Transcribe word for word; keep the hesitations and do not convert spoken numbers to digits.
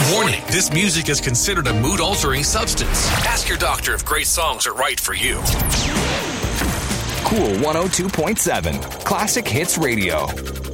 Warning, this music is considered a mood-altering substance. Ask your doctor if great songs are right for you. Cool one oh two point seven, Classic Hits Radio.